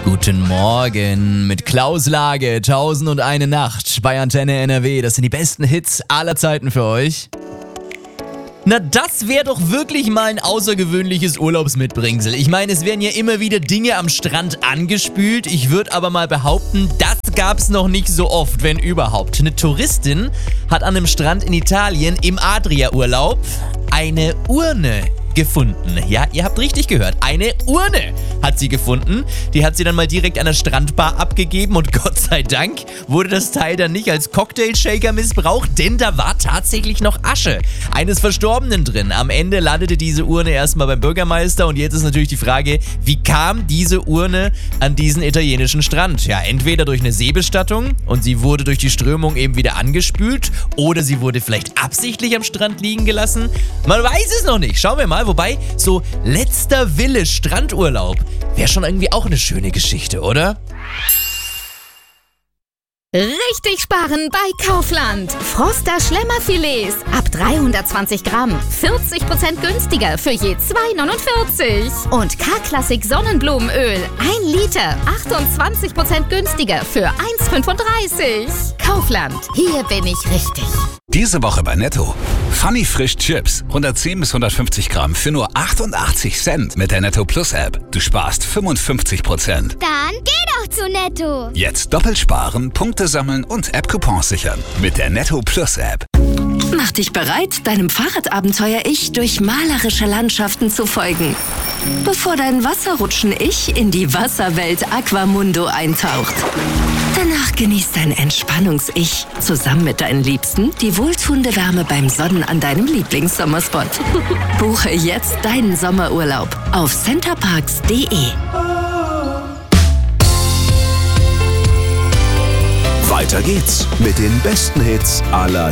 Guten Morgen mit Klaus Lage, 1001 Nacht bei Antenne NRW. Das sind die besten Hits aller Zeiten für euch. Na, das wäre doch wirklich mal ein außergewöhnliches Urlaubsmitbringsel. Ich meine, es werden ja immer wieder Dinge am Strand angespült. Ich würde aber mal behaupten, das gab's noch nicht so oft, wenn überhaupt. Eine Touristin hat an einem Strand in Italien im Adria-Urlaub eine Urne gefunden. Ja, ihr habt richtig gehört. Eine Urne hat sie gefunden. Die hat sie dann mal direkt an der Strandbar abgegeben und Gott sei Dank wurde das Teil dann nicht als Cocktailshaker missbraucht, denn da war tatsächlich noch Asche eines Verstorbenen drin. Am Ende landete diese Urne erstmal beim Bürgermeister und jetzt ist natürlich die Frage, wie kam diese Urne an diesen italienischen Strand? Ja, entweder durch eine Seebestattung und sie wurde durch die Strömung eben wieder angespült oder sie wurde vielleicht absichtlich am Strand liegen gelassen. Man weiß es noch nicht. Schauen wir mal. Wobei, so letzter Wille Strandurlaub wäre schon irgendwie auch eine schöne Geschichte, oder? Richtig sparen bei Kaufland. Froster Schlemmerfilets ab 320 Gramm. 40% günstiger für je 2,49. Und K-Klassik Sonnenblumenöl 1 Liter. 28% günstiger für 1,35. Kaufland. Hier bin ich richtig. Diese Woche bei Netto. Funny Frisch Chips. 110 bis 150 Gramm für nur 88 Cent mit der Netto Plus App. Du sparst 55%. Dann geh doch zu Netto. Jetzt doppelt sparen, Punkte sammeln und App-Coupons sichern. Mit der Netto Plus App. Mach dich bereit, deinem Fahrradabenteuer-Ich durch malerische Landschaften zu folgen. Bevor dein Wasserrutschen-Ich in die Wasserwelt Aquamundo eintaucht. Danach genießt dein Entspannungs-Ich zusammen mit deinen Liebsten die wohltuende Wärme beim Sonnen an deinem Lieblingssommerspot. Buche jetzt deinen Sommerurlaub auf centerparks.de. Weiter geht's mit den besten Hits aller